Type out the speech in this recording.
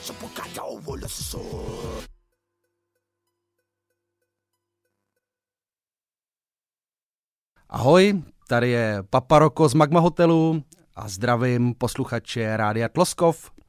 Ahoj, tady je Papa Roko z Magma Hotelu a zdravím posluchače Rádia Tloskov.